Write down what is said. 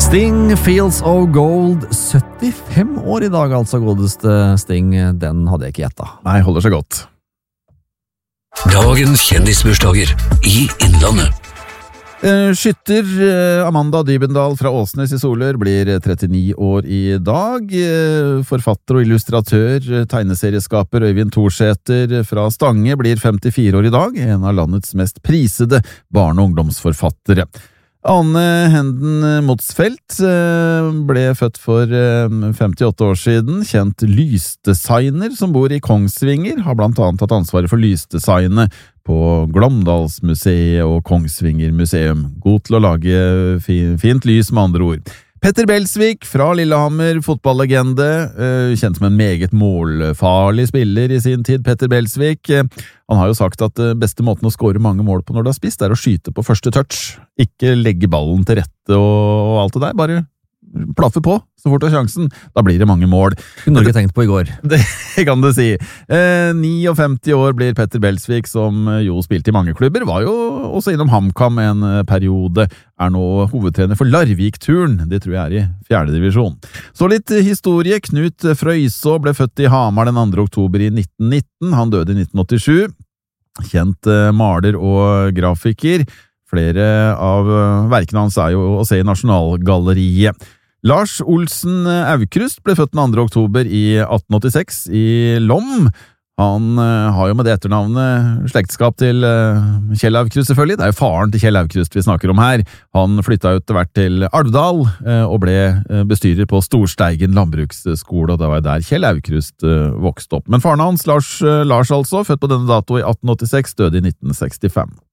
Sting, Fields of Gold, 75 år i dag, altså godeste Sting, den hadde jeg ikke gjettet. Nei, holder seg godt. Dagens kjendisbursdager i Innlandet. Skytter Amanda Dybendal fra Åsnes i Solør blir 39 år i dag. Forfatter og illustratør, tegneserieskaper Øyvind Thorsæter fra Stange blir 54 år i dag, en av landets mest prisede barne- og ungdomsforfattere. Ane Henden Motsfeldt ble født for 58 år siden, kjent lysdesigner som bor i Kongsvinger, har blant annet tatt ansvaret for lysdesignet på Glåmdalsmuseet og Kongsvinger museum. God til å lage fint lys med andre ord. Petter Belsvik fra Lillehammer, fotballegende, kjent som en meget målfarlig spiller i sin tid, Petter Belsvik. Han har jo sagt at beste måten å score mange mål på når du har spist, er å skyte på første touch. Ikke legge ballen til rette og alt det der, bare plaffe på så fort du har sjansen. Da blir det mange mål. Norge tenkt på i går. Det kan du si. 59 år blir Petter Belsvik, som jo spilte i mange klubber, var jo også innom HamKam en periode, er nå hovedtrener for Larvik-turen, det tror jeg er i 4. divisjon. Så litt historie. Knut Frøyså ble født i Hamar den 2. oktober i 1919, han døde i 1987. Kjent maler og grafiker. Flere av verkene hans er jo å se i Nasjonalgalleriet. Lars Olsen Aukrust ble født den 2. oktober i 1886 i Lom. Han har jo med det etternavnet slektskap til Kjell Aukrust selvfølgelig. Det er jo faren til Kjell Aukrust vi snakker om her. Han flyttet ut hvert til Alvdal og ble bestyrer på Storsteigen landbruksskole, og det var der Kjell Aukrust vokste opp. Men faren hans, Lars altså, født på denne dato i 1886, døde i 1965.